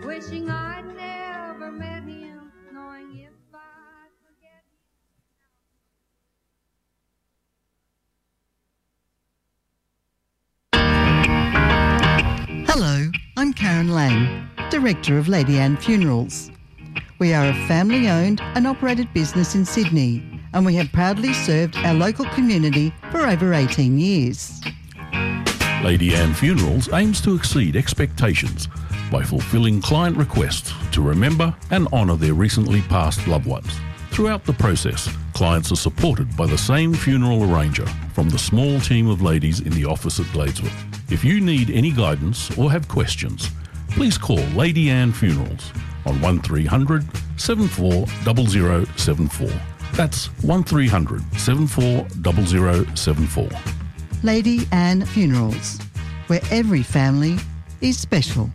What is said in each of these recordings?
wishing I'd never met him, knowing if I'd forget him. Hello, I'm Karen Lang, Director of Lady Anne Funerals. We are a family-owned and operated business in Sydney, and we have proudly served our local community for over 18 years. Lady Anne Funerals aims to exceed expectations by fulfilling client requests to remember and honour their recently passed loved ones. Throughout the process, clients are supported by the same funeral arranger from the small team of ladies in the office at Gladeswood. If you need any guidance or have questions, please call Lady Anne Funerals on 1300 740074. That's 1300 740074. Lady Anne Funerals, where every family is special.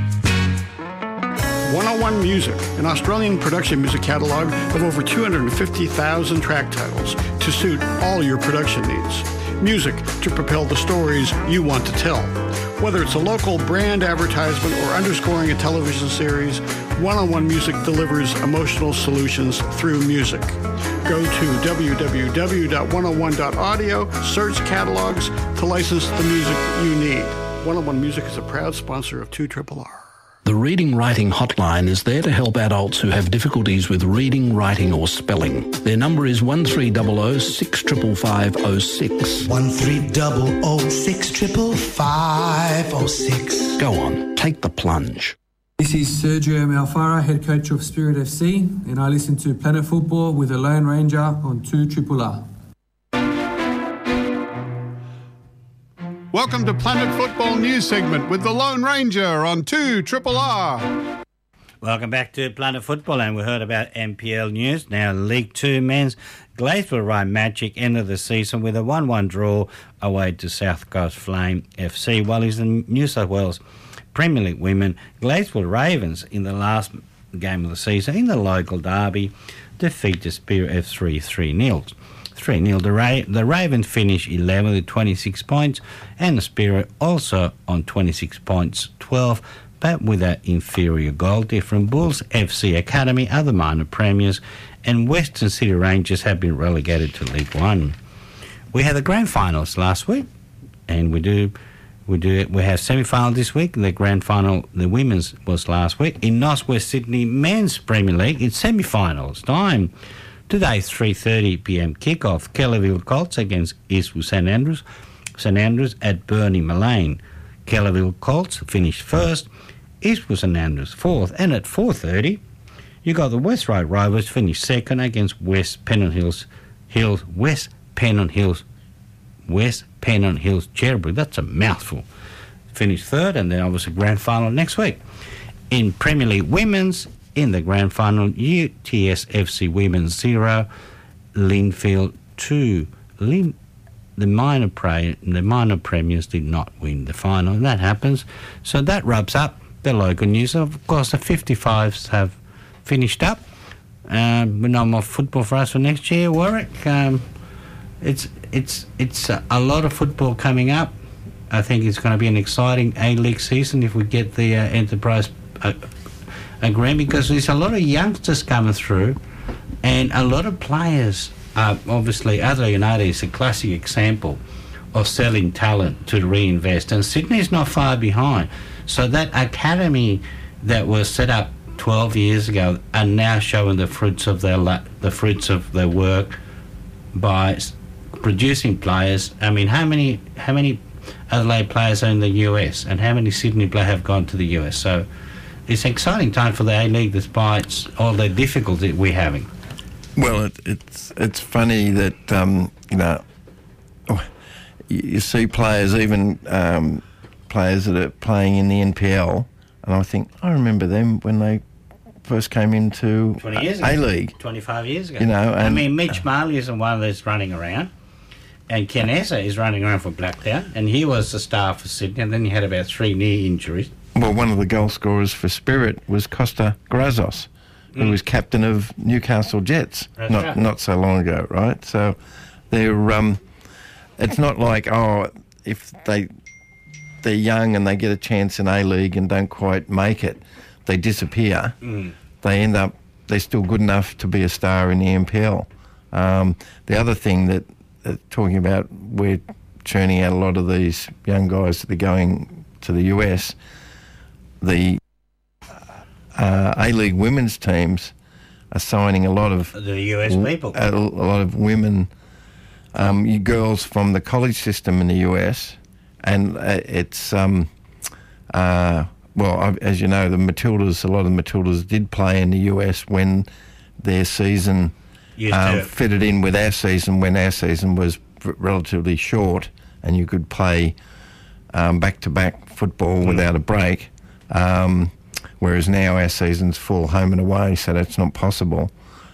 101 Music, an Australian production music catalogue of over 250,000 track titles to suit all your production needs. Music to propel the stories you want to tell. Whether it's a local brand advertisement or underscoring a television series, 101 Music delivers emotional solutions through music. Go to www.101.audio, search catalogs to license the music you need. 101 Music is a proud sponsor of 2RRR. The Reading Writing Hotline is there to help adults who have difficulties with reading, writing or spelling. Their number is 1300 65506. 1300 65506. Go on, take the plunge. This is Sergio Malfara, head coach of Spirit FC, and I listen to Planet Football with the Lone Ranger on 2RRR. Welcome to Planet Football News segment with the Lone Ranger on 2RRR. Welcome back to Planet Football, and we heard about NPL news. Now, League 2 men's Gladesville Ryan Magic ended the season with a 1-1 draw away to South Coast Flame FC, while it's the New South Wales Premier League women Gladesville Ravens in the last game of the season in the local derby defeat the Spirit FC 3-0. 3-0. The Ravens finished 11th with 26 points, and the Spirit also on 26 points, 12, but with an inferior goal difference. Bulls FC Academy are the minor premiers, and Western City Rangers have been relegated to League 1. We had the grand finals last week, and we have semi-final this week. The grand final, the women's, was last week. In North West Sydney Men's Premier League, it's semi-finals time. Today, 3:30pm kickoff. Kellerville Colts against Eastwood St Andrews. St Andrews at Burnie Mullane. Kellerville Colts finished first. Eastwood St Andrews fourth. And at 4:30, you got the West Ryde Rivals finished second against West Pennant Hills Cherrybrook. That's a mouthful. Finished third, and then obviously grand final next week. In Premier League Women's, in the grand final, UTS FC Women's 0, Linfield 2. The minor premiers did not win the final, and that happens. So that wraps up the local news. Of course, the 55s have finished up. But no more football for us for next year, Warwick. It's a lot of football coming up. I think it's going to be an exciting A-League season if we get the Enterprise agreement, because there's a lot of youngsters coming through, and a lot of players. Obviously, Adelaide United is a classic example of selling talent to reinvest, and Sydney's not far behind. So that academy that was set up 12 years ago are now showing the fruits of their work by producing players. I mean, how many Adelaide players are in the US, and how many Sydney players have gone to the US? So it's an exciting time for the A-League despite all the difficulty we're having. Well, it's funny that, you see players, even players that are playing in the NPL, and I think, I remember them when they first came into 20 years ago, A-League. 25 years ago. And, I mean, Mitch Marley is the one that's running around, and Ken Essa is running around for Blacktown, and he was the star for Sydney, and then he had about 3 knee injuries. Well, one of the goal scorers for Spirit was Costa Grazos, who was captain of Newcastle Jets not so long ago, right? So they're it's not like, if they're young and they get a chance in A-League and don't quite make it, they disappear, they're still good enough to be a star in the NPL. The other thing that talking about, we're churning out a lot of these young guys that are going to the US. The A-League women's teams are signing a lot of the US people, a lot of women, girls from the college system in the US, and it's as you know, a lot of the Matildas did play in the US when their season fitted in with our season, when our season was relatively short and you could play back-to-back football without a break, whereas now our season's full home and away, so that's not possible.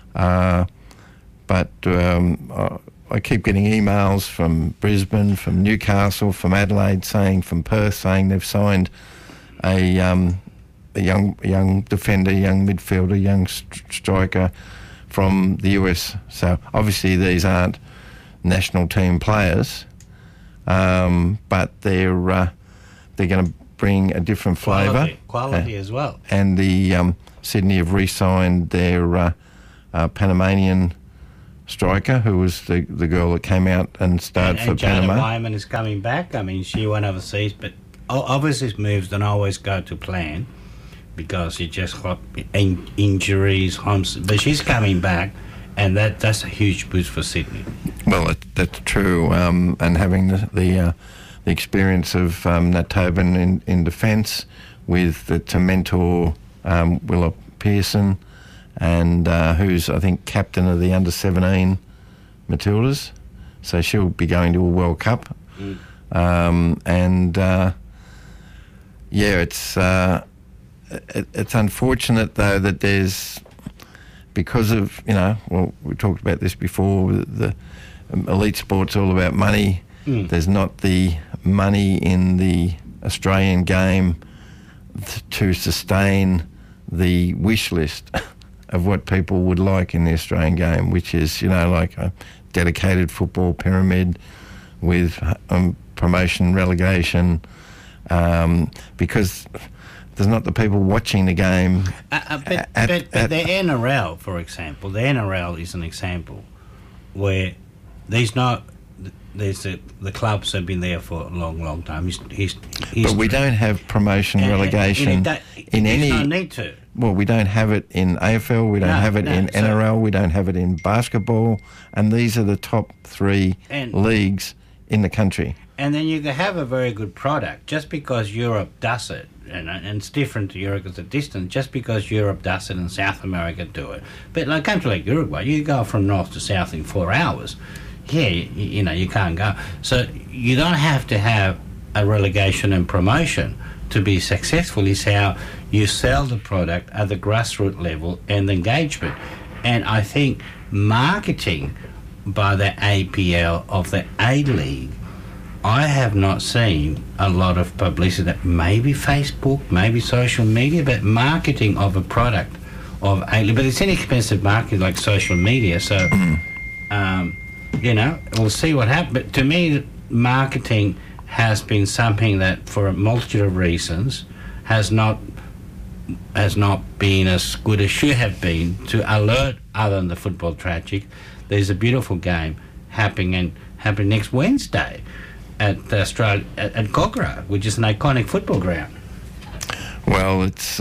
But I keep getting emails from Brisbane, from Newcastle, from Adelaide, from Perth, saying they've signed a young defender, young midfielder, young striker from the US. So obviously these aren't national team players, but they're going to bring a different flavour. Quality as well. And the Sydney have re-signed their Panamanian striker, who was the girl that came out and starred for Panama. Jada Wyman is coming back. I mean, she went overseas, but obviously moves don't always go to plan because you just got injuries, but she's coming back, and that's a huge boost for Sydney. Well, that's true, and having the experience of Nat Tobin in defence with to mentor Willa Pearson, and who's, I think, captain of the under-17 Matildas, so she'll be going to a World Cup. It's unfortunate though that there's, because of, we talked about this before, the elite sport's all about money. There's not the money in the Australian game to sustain the wish list of what people would like in the Australian game, which is, like a dedicated football pyramid with promotion, relegation, because there's not the people watching the game. But the NRL, for example, the NRL is an example where the clubs have been there for a long time. But we don't have promotion, relegation in any. There's no need to. Well, we don't have it in AFL, we don't have it in NRL, we don't have it in basketball, and these are the top three leagues in the country. And then you can have a very good product just because Europe does it, and it's different to Europe because it's distant, just because Europe does it and South America do it. But like a country like Uruguay, you go from north to south in 4 hours. Yeah, you can't go. So you don't have to have a relegation and promotion to be successful. Is how you sell the product at the grassroots level and engagement. And I think marketing by the APL of the A-League, I have not seen a lot of publicity. Maybe Facebook, maybe social media, but marketing of a product of A-League. But it's inexpensive marketing like social media, so we'll see what happens. But to me, marketing has been something that, for a multitude of reasons, has not been as good as should have been to alert, other than the football tragic. There's a beautiful game happening next Wednesday at Australia at Cogra, which is an iconic football ground. Well, it's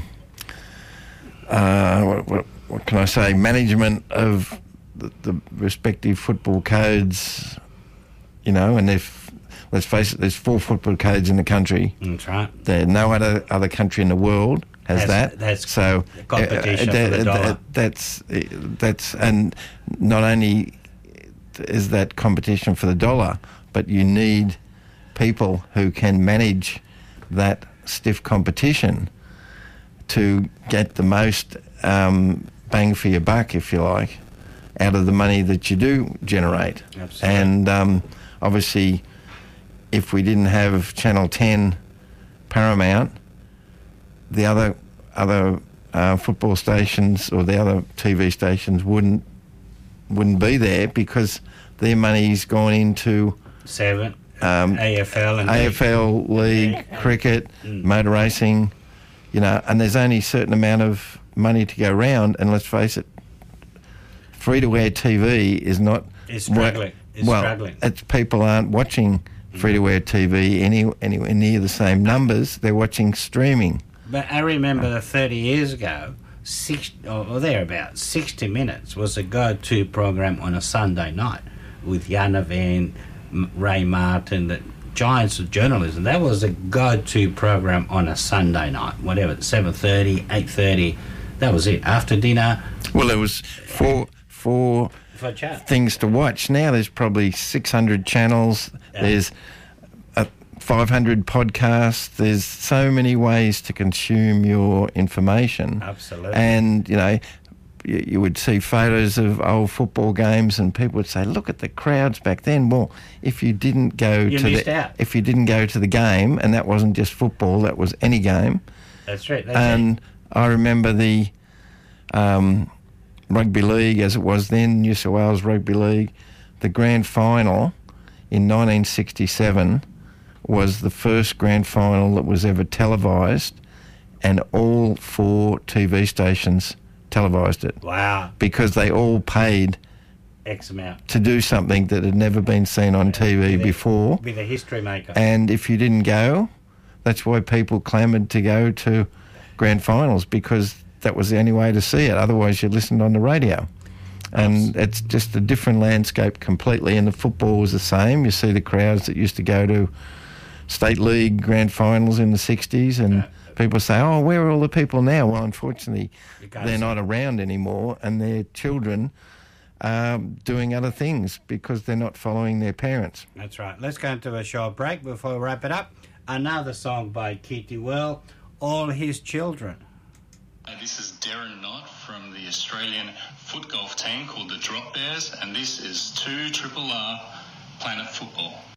what can I say? Management of the respective football codes, and let's face it, there's 4 football codes in the country. That's right. No other country in the world has that. That's so competition for the dollar. That's and not only is that competition for the dollar, but you need people who can manage that stiff competition to get the most bang for your buck, if you like, out of the money that you do generate. Absolutely. And obviously, if we didn't have Channel 10 Paramount, the other football stations or the other TV stations wouldn't be there, because their money's gone into AFL and AFL League, cricket, motor racing, you know, and there's only a certain amount of money to go around, and let's face it, free-to-air TV is not... It's struggling. Struggling. It's people aren't watching free-to-air TV anywhere near the same numbers. They're watching streaming. But I remember 30 years ago, 60 Minutes was a go-to program on a Sunday night with Jana Van, Ray Martin, the giants of journalism. That was a go-to program on a Sunday night, whatever, 7:30, 8:30. That was it. After dinner... Well, there was four things to watch. Now there's probably 600 channels. Yeah. There's 500 podcasts. There's so many ways to consume your information. Absolutely. And, you know, you would see photos of old football games and people would say, look at the crowds back then. Well, if you didn't go if you didn't go to the game, and that wasn't just football, that was any game. That's right. I remember the rugby league, as it was then, New South Wales Rugby League, the grand final in 1967 was the first grand final that was ever televised, and all 4 TV stations televised it. Wow. Because they all paid X amount to do something that had never been seen on TV before. Be the history maker. And if you didn't go, that's why people clamoured to go to grand finals, because that was the only way to see it. Otherwise, you listened on the radio. And it's just a different landscape completely. And the football was the same. You see the crowds that used to go to State League grand finals in the 60s, and people say, oh, where are all the people now? Well, unfortunately, they're not around anymore, and their children are doing other things because they're not following their parents. That's right. Let's go into a short break before we wrap it up. Another song by Keith Well, All His Children. This is Darren Knott from the Australian foot golf team called the Drop Bears, and this is 2RRR Planet Football.